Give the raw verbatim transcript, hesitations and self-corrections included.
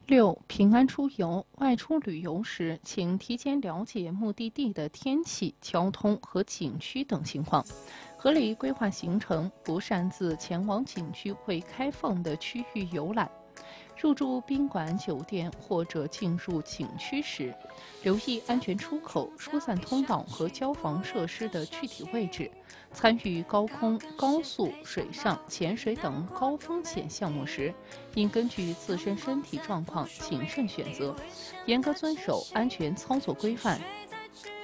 六、平安出游。外出旅游时，请提前了解目的地的天气、交通和景区等情况，合理规划行程，不擅自前往景区未开放的区域游览。入住宾馆、酒店或者进入景区时，留意安全出口、疏散通道和消防设施的具体位置。参与高空、高速、水上、潜水等高风险项目时，应根据自身身体状况谨慎选择，严格遵守安全操作规范，